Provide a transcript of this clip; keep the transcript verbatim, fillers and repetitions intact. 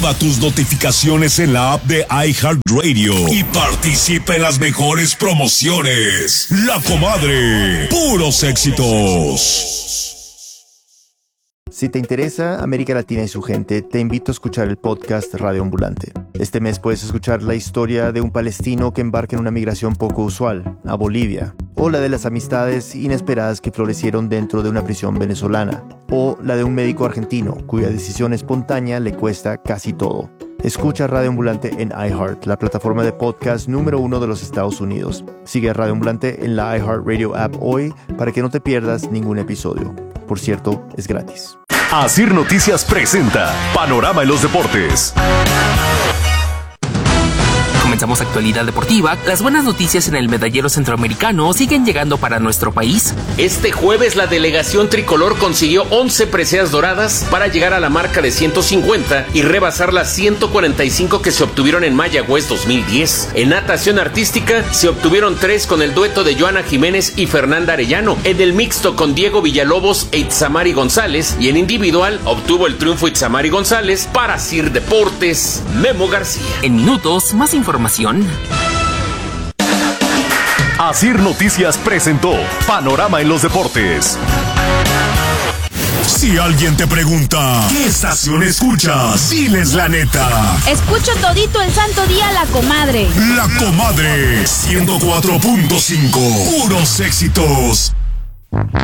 Activa tus notificaciones en la app de iHeartRadio y participa en las mejores promociones. La Comadre, puros éxitos. Si te interesa América Latina y su gente, te invito a escuchar el podcast Radio Ambulante. Este mes puedes escuchar la historia de un palestino que embarca en una migración poco usual, a Bolivia, o la de las amistades inesperadas que florecieron dentro de una prisión venezolana, o la de un médico argentino cuya decisión espontánea le cuesta casi todo. Escucha Radio Ambulante en iHeart, la plataforma de podcast número uno de los Estados Unidos. Sigue a Radio Ambulante en la iHeartRadio app hoy para que no te pierdas ningún episodio. Por cierto, es gratis. Asir Noticias presenta Panorama en los Deportes. Comenzamos actualidad deportiva. Las buenas noticias en el medallero centroamericano siguen llegando para nuestro país. Este jueves la delegación tricolor consiguió once preseas doradas para llegar a la marca de ciento cincuenta y rebasar las ciento cuarenta y cinco que se obtuvieron en Mayagüez dos mil diez. En natación artística se obtuvieron tres con el dueto de Joana Jiménez y Fernanda Arellano, en el mixto con Diego Villalobos e Itzamari González, y en individual obtuvo el triunfo Itzamari González. Para Asir Deportes, Memo García. En minutos, más información. Asir Noticias presentó Panorama en los Deportes. Si alguien te pregunta, ¿qué estación escuchas? Diles la neta. Escucho todito el santo día La Comadre. La Comadre, ciento cuatro punto cinco. Puros éxitos.